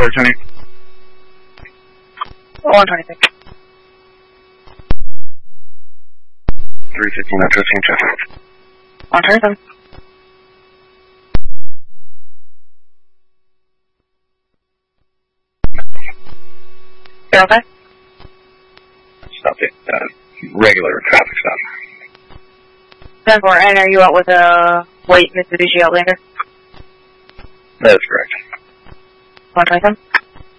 Tony. 126. 315 Metro, St. Jeff. 127. Okay. Stop it. Regular traffic stop. 10-4, and are you out with a white Mitsubishi Outlander? That is correct. 127.